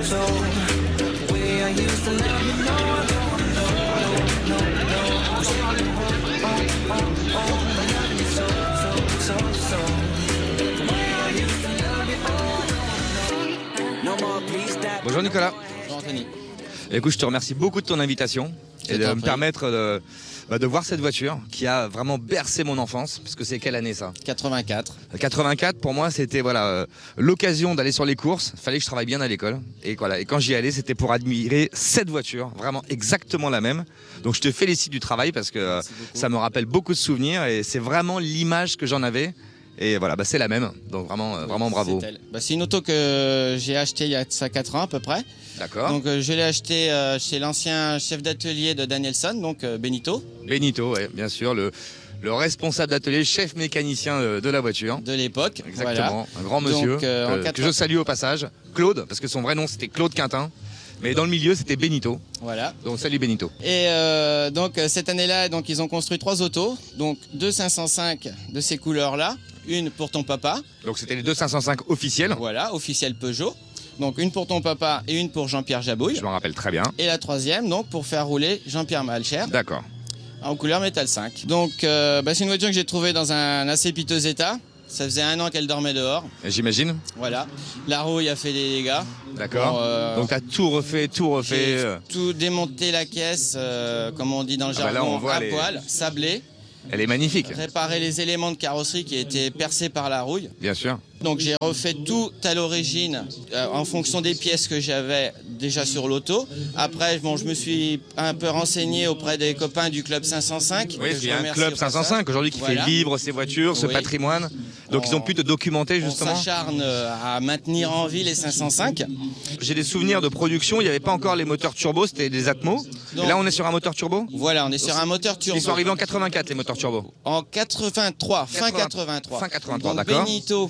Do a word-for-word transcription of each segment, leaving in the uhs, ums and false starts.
Bonjour Nicolas. Bonjour Anthony. Écoute, je te remercie beaucoup de ton invitation et de me permettre de, bah, de voir cette voiture qui a vraiment bercé mon enfance. Parce que c'est quelle année ça? quatre-vingt-quatre. quatre-vingt-quatre, pour moi, c'était voilà euh, l'occasion d'aller sur les courses. Il fallait que je travaille bien à l'école. Et, voilà, et quand j'y allais, c'était pour admirer cette voiture, vraiment exactement la même. Donc je te félicite du travail parce que euh, ça me rappelle beaucoup de souvenirs et c'est vraiment l'image que j'en avais. Et voilà, bah c'est la même, donc vraiment, euh, vraiment bravo. C'est bah, c'est une auto que j'ai achetée il y a ça quatre ans à peu près. D'accord. Donc euh, je l'ai achetée euh, chez l'ancien chef d'atelier de Danielson, donc euh, Benito. Benito, oui, bien sûr, le, le responsable d'atelier, chef mécanicien de, de la voiture. De l'époque. Exactement, voilà. un grand monsieur donc, euh, que, quatre... que je salue au passage. Claude, parce que son vrai nom c'était Claude Quintin. Mais dans le milieu, c'était Benito. Voilà. Donc salut Benito. Et euh, donc cette année-là, donc ils ont construit trois autos, donc deux cinq cent cinq de ces couleurs-là, une pour ton papa. Donc c'était les deux cinq cent cinq officiels. Voilà, officiel Peugeot. Donc une pour ton papa et une pour Jean-Pierre Jabouille. Je m'en rappelle très bien. Et la troisième, donc pour faire rouler Jean-Pierre Malcher. D'accord. En couleur métal cinq. Donc euh, bah, c'est une voiture que j'ai trouvée dans un assez piteux état. Ça faisait un an qu'elle dormait dehors. J'imagine. Voilà. La rouille a fait des dégâts. D'accord. Bon, euh, donc tu as tout refait, tout refait. J'ai tout démonté la caisse, euh, comme on dit dans le ah jargon, bah là, à les... poil, sablé. Elle est magnifique. Réparer les éléments de carrosserie qui étaient percés par la rouille. Bien sûr. Donc j'ai refait tout à l'origine euh, en fonction des pièces que j'avais déjà sur l'auto. Après, bon, je me suis un peu renseigné auprès des copains du club cinq cent cinq. Oui, il y a un club cinq cent cinq aujourd'hui qui voilà. fait vivre ces voitures, ce oui. patrimoine. Donc on, ils ont pu te documenter justement. On s'acharne à maintenir en vie les cinq cent cinq. J'ai des souvenirs de production, il n'y avait pas encore les moteurs turbo, c'était des Atmo. Donc, et là on est sur un moteur turbo. Voilà, on est sur un moteur turbo. Ils sont arrivés en quatre-vingt-quatre les moteurs turbo. En quatre-vingt-trois, fin quatre-vingt-trois. Fin quatre-vingt-trois, d'accord. Benito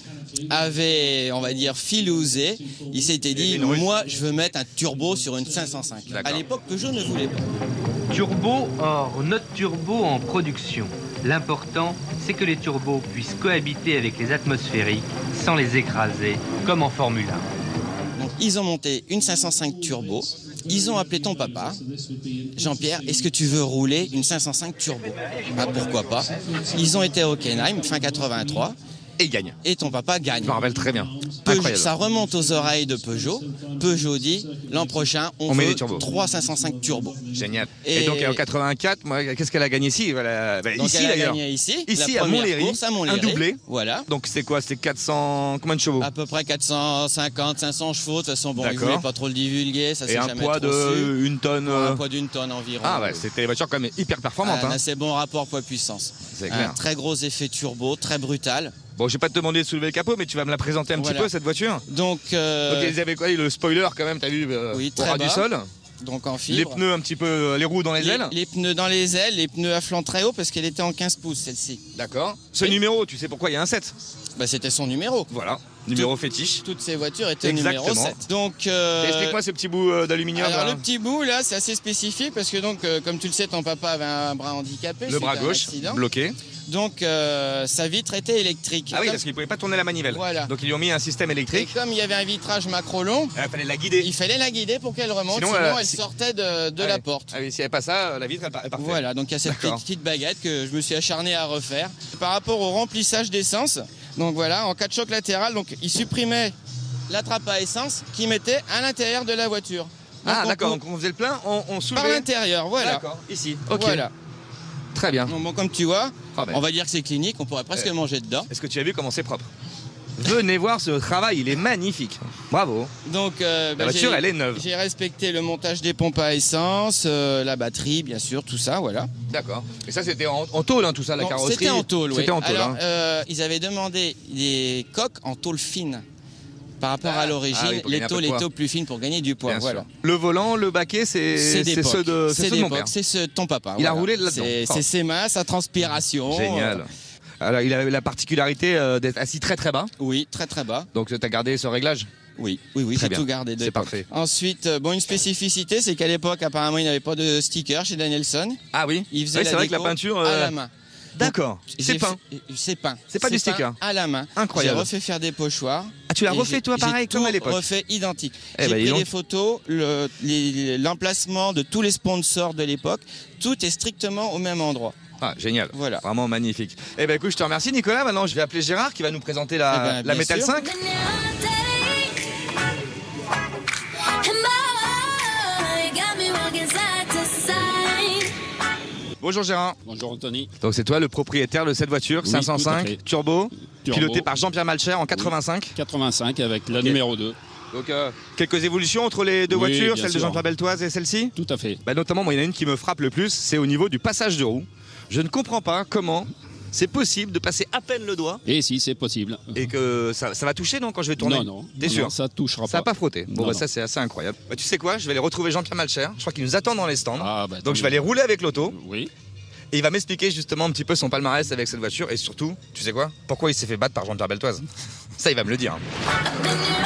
avait, on va dire, filousé. Il s'était dit, moi je veux mettre un turbo sur une cinq cent cinq. À l'époque, Peugeot ne voulait pas. Turbo hors note turbo en production. L'important, c'est que les turbos puissent cohabiter avec les atmosphériques sans les écraser, comme en Formule un. Donc, ils ont monté une cinq cent cinq turbo. Ils ont appelé ton papa, Jean-Pierre, est-ce que tu veux rouler une cinq cent cinq turbo? Ah, pourquoi pas? Ils ont été à Hockenheim, fin quatre-vingt-trois. Et gagne. Et ton papa gagne. Je me rappelle très bien. Peugeot, ça remonte aux oreilles de Peugeot. Peugeot dit, l'an prochain, on, on veut trois cinq cent cinq turbo. Génial. Et, et donc en quatre-vingt-quatre, moi, qu'est-ce qu'elle a gagné ici? Voilà. Donc ici elle a d'ailleurs. gagné ici. Ici à Montlhéry, un doublé. Voilà. Donc c'est quoi? C'est quatre cents. Combien de chevaux? À peu près quatre cent cinquante, cinq cents chevaux. De toute façon, bon, ils voulaient pas trop le divulguer. Ça et un poids de une tonne. Un poids d'une tonne environ. Ah ouais, c'était des voitures quand même hyper performantes. Un assez bon rapport poids-puissance. C'est clair. Un très gros effet turbo, très brutal. Bon, je vais pas te demander de soulever le capot, mais tu vas me la présenter un voilà. petit peu, cette voiture. Donc, euh... Donc ils avaient quoi? Le spoiler quand même, t'as vu, euh, oui, au ras du sol. Donc en fibre. Les pneus un petit peu, les roues dans les, les ailes. Les pneus dans les ailes, les pneus à flanc très haut parce qu'elle était en quinze pouces celle-ci. D'accord. Ce et... numéro, tu sais pourquoi il y a un sept? Bah c'était son numéro. Voilà, numéro Tout, fétiche. Toutes ces voitures étaient Exactement. numéro sept. Donc euh... explique-moi ce petit bout euh, d'aluminium. Alors là. le petit bout là, c'est assez spécifique parce que donc euh, comme tu le sais, ton papa avait un bras handicapé. Le bras gauche, bloqué. Donc euh, sa vitre était électrique. Ah oui, comme... parce qu'il ne pouvait pas tourner la manivelle. Voilà. Donc ils lui ont mis un système électrique. Et comme il y avait un vitrage macro long, il fallait la guider. Il fallait la guider pour qu'elle remonte, sinon, sinon euh, elle si... sortait de, de ah la oui. porte. Ah oui, s'il n'y avait pas ça, la vitre elle partait. Voilà, donc il y a cette petite, petite baguette que je me suis acharné à refaire. Par rapport au remplissage d'essence, donc voilà, en cas de choc latéral, donc il supprimait la trappe à essence qui mettait à l'intérieur de la voiture. Donc, ah d'accord, donc on faisait le plein, on, on soulevait. Par l'intérieur, voilà. D'accord, ici. Ok. Voilà. Très bien. Donc, bon, comme tu vois, ah ben. on va dire que c'est clinique, on pourrait presque euh, manger dedans. Est-ce que tu as vu comment c'est propre? Venez voir ce travail, il est magnifique. Bravo. Donc, euh, bah, la voiture, elle est neuve. J'ai respecté le montage des pompes à essence, euh, la batterie, bien sûr, tout ça, voilà. D'accord. Et ça, c'était en, en tôle, hein, tout ça, la non, carrosserie. C'était en tôle, oui. C'était en tôle. Alors, hein. euh, ils avaient demandé des coques en tôle fine. Par rapport ah, à l'origine, ah oui, les tôles, les tôles plus fines pour gagner du poids. Voilà. Le volant, le baquet, c'est ceux de, c'est de mon père. C'est ce ton papa. Il voilà. a roulé là-dedans. C'est oh. ses mains, sa transpiration. Génial. Alors, il avait la particularité euh, d'être assis très très bas. Oui, très très bas. Donc tu as gardé ce réglage? Oui, oui, oui, j'ai tout gardé. C'est parfait. Ensuite, bon, une spécificité, c'est qu'à l'époque, apparemment, il n'y avait pas de sticker chez Danielson. Ah oui. Il faisait oui, la c'est vrai déco que la peinture euh... à la main. D'accord. C'est J'ai peint. fait- C'est peint. C'est pas du peint sticker. à la main. Incroyable. J'ai refait faire des pochoirs. Ah, tu l'as Et refait j'ai- toi pareil j'ai comme à tout l'époque. refait identique. Eh J'ai ben, dis pris donc. les photos, le- les- l'emplacement de tous les sponsors de l'époque. Tout est strictement au même endroit. Ah, génial. Voilà. Vraiment magnifique. Eh ben écoute, je te remercie Nicolas. Maintenant, je vais appeler Gérard qui va nous présenter la, Eh ben, la bien Metal sûr. cinq. Bonjour Gérard. Bonjour Anthony. Donc c'est toi le propriétaire de cette voiture Oui, cinq tout à cent cinq fait. turbo, Turbo. pilotée par Jean-Pierre Malcher en quatre-vingt-cinq. quatre-vingt-cinq avec la Ok. numéro deux. Donc euh, quelques évolutions entre les deux Oui, voitures, bien celle de sûr. Jean-Pierre Beltoise et celle-ci. Tout à fait. Bah, notamment, moi, il y en a une qui me frappe le plus, c'est au niveau du passage de roue. Je ne comprends pas comment c'est possible de passer à peine le doigt Et si c'est possible. et que ça, ça va toucher, non, quand je vais tourner? Non, non. T'es non, sûr? non, ça touchera Ça pas. n'a pas frotté. Bon, Non, bah, non. ça, c'est assez incroyable. Bah, tu sais quoi? Je vais aller retrouver Jean-Pierre Malcher. Je crois qu'il nous attend dans les stands. Ah, bah, Donc, tant je vais aller mieux. rouler avec l'auto. Oui. Et il va m'expliquer justement un petit peu son palmarès avec cette voiture. Et surtout, tu sais quoi? Pourquoi il s'est fait battre par Jean-Pierre Beltoise? Ça, il va me le dire.